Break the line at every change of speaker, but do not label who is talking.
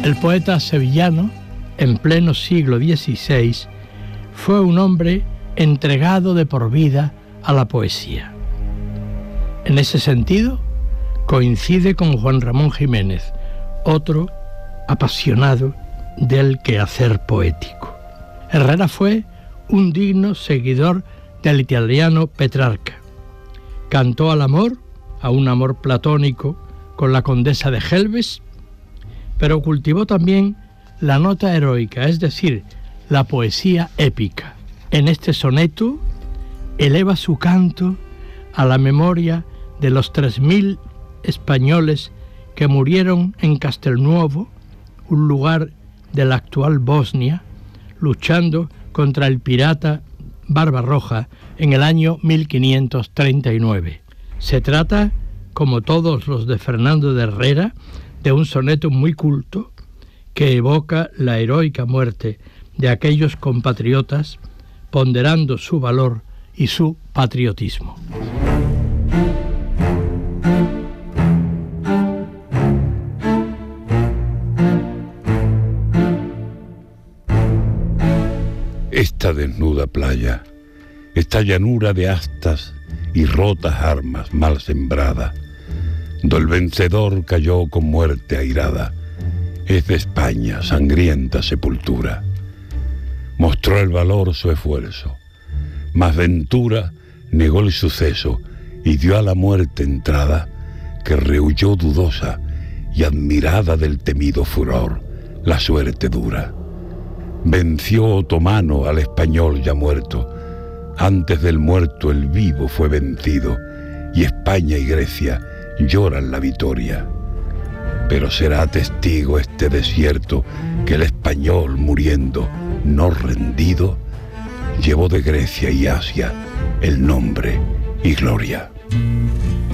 El poeta sevillano, en pleno siglo XVI, fue un hombre entregado de por vida a la poesía. En ese sentido, coincide con Juan Ramón Jiménez, otro apasionado del quehacer poético. Herrera fue un digno seguidor del italiano Petrarca. Cantó al amor, a un amor platónico, con la condesa de Gelbes, pero cultivó también la nota heroica, es decir, la poesía épica. En este soneto eleva su canto a la memoria de los 3.000 españoles que murieron en Castelnuovo, un lugar de la actual Bosnia, luchando contra el pirata Barbarroja en el año 1539. Se trata, como todos los de Fernando de Herrera, de un soneto muy culto que evoca la heroica muerte de aquellos compatriotas, ponderando su valor y su patriotismo.
Esta desnuda playa, esta llanura de astas y rotas armas mal sembrada, do el vencedor cayó con muerte airada, es de España sangrienta sepultura. Mostró el valor su esfuerzo, mas Ventura negó el suceso y dio a la muerte entrada, que rehuyó dudosa y admirada del temido furor la suerte dura. Venció otomano al español ya muerto, antes del muerto el vivo fue vencido, y España y Grecia lloran la victoria. Pero será testigo este desierto que el español muriendo, no rendido, llevó de Grecia y Asia el nombre y gloria.